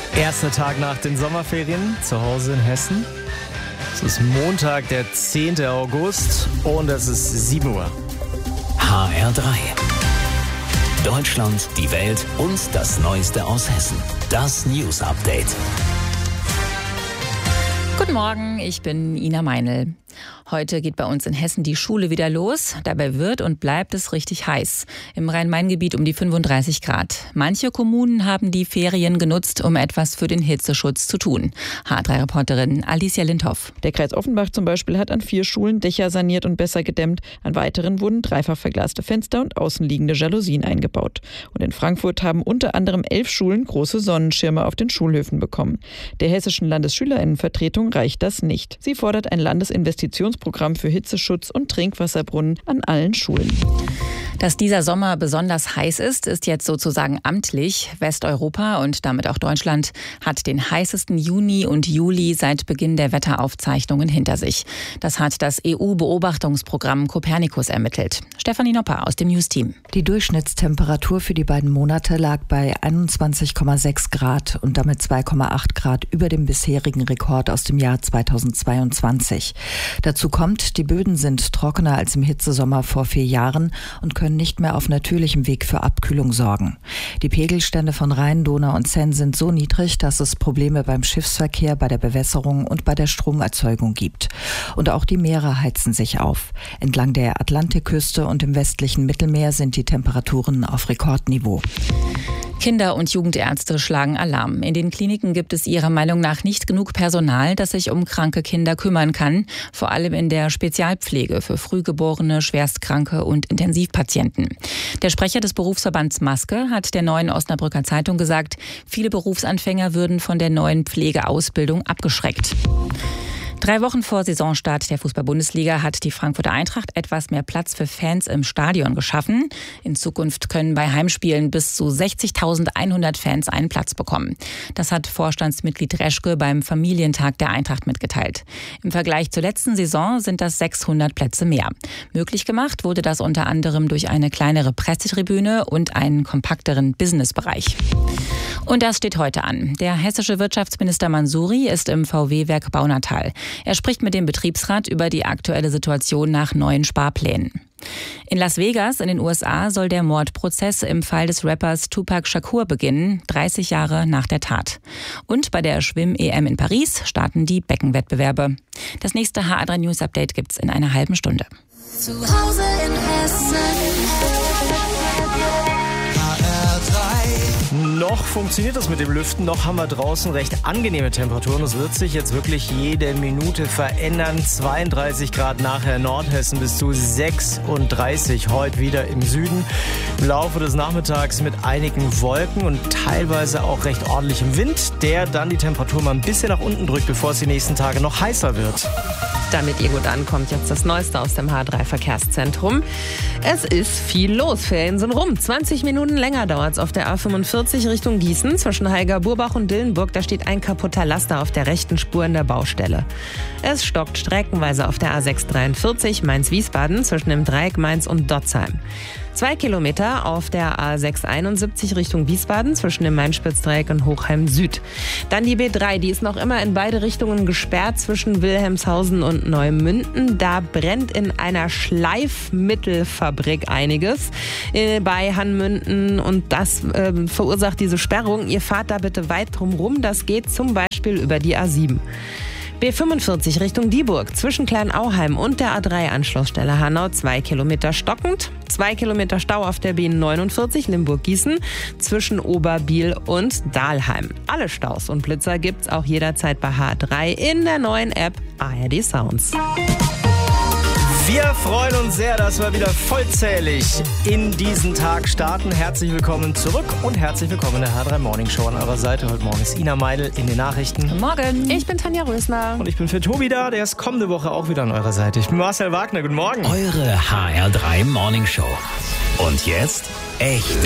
Erster Tag nach den Sommerferien zu Hause in Hessen. Es ist Montag, der 10. August und es ist 7 Uhr. HR3. Deutschland, die Welt und das Neueste aus Hessen. Das News Update. Guten Morgen, ich bin Ina Meinl. Heute geht bei uns in Hessen die Schule wieder los. Dabei wird und bleibt es richtig heiß. Im Rhein-Main-Gebiet um die 35 Grad. Manche Kommunen haben die Ferien genutzt, um etwas für den Hitzeschutz zu tun. HR3-Reporterin Alicia Lindhoff. Der Kreis Offenbach zum Beispiel hat an 4 Schulen Dächer saniert und besser gedämmt. An weiteren wurden dreifach verglaste Fenster und außenliegende Jalousien eingebaut. Und in Frankfurt haben unter anderem 11 Schulen große Sonnenschirme auf den Schulhöfen bekommen. Der hessischen Landesschülerinnenvertretung reicht das nicht. Sie fordert ein Landesinvestitionsprogramm für Hitzeschutz und Trinkwasserbrunnen an allen Schulen. Dass dieser Sommer besonders heiß ist jetzt sozusagen amtlich. Westeuropa und damit auch Deutschland hat den heißesten Juni und Juli seit Beginn der Wetteraufzeichnungen hinter sich. Das hat das EU-Beobachtungsprogramm Copernicus ermittelt. Stefanie Nopper aus dem News-Team. Die Durchschnittstemperatur für die beiden Monate lag bei 21,6 Grad und damit 2,8 Grad über dem bisherigen Rekord aus dem Jahr 2022. Dazu kommt, die Böden sind trockener als im Hitzesommer vor 4 Jahren und können nicht mehr auf natürlichem Weg für Abkühlung sorgen. Die Pegelstände von Rhein, Donau und Seine sind so niedrig, dass es Probleme beim Schiffsverkehr, bei der Bewässerung und bei der Stromerzeugung gibt. Und auch die Meere heizen sich auf. Entlang der Atlantikküste und im westlichen Mittelmeer sind die Temperaturen auf Rekordniveau. Kinder- und Jugendärzte schlagen Alarm. In den Kliniken gibt es ihrer Meinung nach nicht genug Personal, das sich um kranke Kinder kümmern kann, vor allem in der Spezialpflege für Frühgeborene, Schwerstkranke und Intensivpatienten. Der Sprecher des Berufsverbands Maske hat der Neuen Osnabrücker Zeitung gesagt, viele Berufsanfänger würden von der neuen Pflegeausbildung abgeschreckt. 3 Wochen vor Saisonstart der Fußball-Bundesliga hat die Frankfurter Eintracht etwas mehr Platz für Fans im Stadion geschaffen. In Zukunft können bei Heimspielen bis zu 60.100 Fans einen Platz bekommen. Das hat Vorstandsmitglied Reschke beim Familientag der Eintracht mitgeteilt. Im Vergleich zur letzten Saison sind das 600 Plätze mehr. Möglich gemacht wurde das unter anderem durch eine kleinere Pressetribüne und einen kompakteren Businessbereich. Und das steht heute an. Der hessische Wirtschaftsminister Mansouri ist im VW-Werk Baunatal. Er spricht mit dem Betriebsrat über die aktuelle Situation nach neuen Sparplänen. In Las Vegas in den USA soll der Mordprozess im Fall des Rappers Tupac Shakur beginnen, 30 Jahre nach der Tat. Und bei der Schwimm-EM in Paris starten die Beckenwettbewerbe. Das nächste HR3 News Update gibt's in einer halben Stunde. Zu Hause in Hessen. Noch funktioniert das mit dem Lüften, noch haben wir draußen recht angenehme Temperaturen. Es wird sich jetzt wirklich jede Minute verändern. 32 Grad nachher Nordhessen bis zu 36 heute wieder im Süden. Im Laufe des Nachmittags mit einigen Wolken und teilweise auch recht ordentlichem Wind, der dann die Temperatur mal ein bisschen nach unten drückt, bevor es die nächsten Tage noch heißer wird. Damit ihr gut ankommt, jetzt das Neueste aus dem H3-Verkehrszentrum. Es ist viel los, Ferien sind rum. 20 Minuten länger dauert es auf der A45 Richtung Gießen. Zwischen Heiger-Burbach und Dillenburg, da steht ein kaputter Laster auf der rechten Spur in der Baustelle. Es stockt streckenweise auf der A643 Mainz-Wiesbaden zwischen dem Dreieck Mainz und Dotzheim. 2 Kilometer auf der A671 Richtung Wiesbaden zwischen dem Main-Spitz-Dreieck und Hochheim Süd. Dann die B3, die ist noch immer in beide Richtungen gesperrt zwischen Wilhelmshausen und Neumünden. Da brennt in einer Schleifmittelfabrik einiges bei Hanmünden und das verursacht diese Sperrung. Ihr fahrt da bitte weit drum rum, das geht zum Beispiel über die A7. B45 Richtung Dieburg zwischen Kleinauheim und der A3-Anschlussstelle Hanau 2 Kilometer stockend. 2 Kilometer Stau auf der B49 Limburg-Gießen zwischen Oberbiel und Dahlheim. Alle Staus und Blitzer gibt's auch jederzeit bei H3 in der neuen App ARD Sounds. Wir freuen uns sehr, dass wir wieder vollzählig in diesen Tag starten. Herzlich willkommen zurück und herzlich willkommen in der H3 Morning Show an eurer Seite. Heute Morgen ist Ina Meinl in den Nachrichten. Guten Morgen. Ich bin Tanja Rösner. Und ich bin für Tobi da, der ist kommende Woche auch wieder an eurer Seite. Ich bin Marcel Wagner, guten Morgen. Eure HR3 Morning Show. Und jetzt echte